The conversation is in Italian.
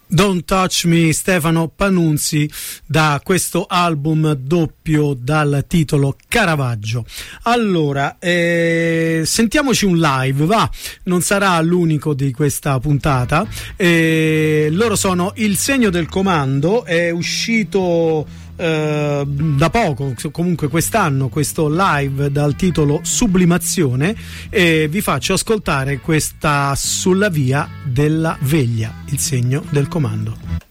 Don't Touch Me, Stefano Panunzi, da questo album doppio dal titolo Caravaggio. Allora, sentiamoci un live, va, non sarà l'unico di questa puntata. Loro sono Il Segno del Comando, è uscito da poco, comunque quest'anno, questo live dal titolo Sublimazione, e vi faccio ascoltare questa Sulla via della veglia, Il Segno del Comando.